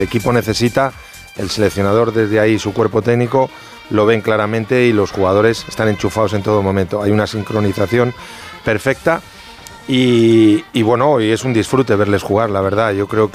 equipo necesita, el seleccionador desde ahí, su cuerpo técnico, lo ven claramente y los jugadores están enchufados en todo momento. Hay una sincronización perfecta y bueno, hoy es un disfrute verles jugar, la verdad. Yo creo